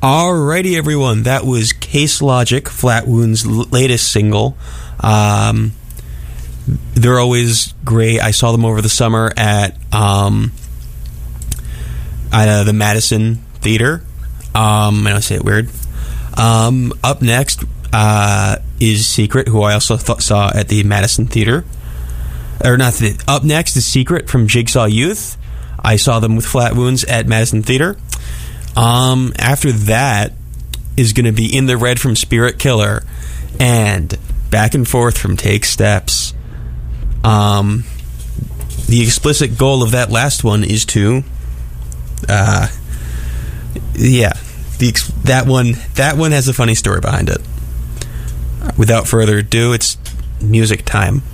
Alrighty, everyone. That was Case Logic, Flat Wound's latest single. They're always great. I saw them over the summer at the Madison Theater. I don't say it weird. Up next is Secret, who I also saw at the Madison Theater. Up next is Secret from Jigsaw Youth. I saw them with Flat Wounds at Madison Theater. After that is going to be In the Red from Spirit Killer and Back and Forth from Take Steps. The explicit goal of that last one is to that one has a funny story behind it. Without further ado, it's music time.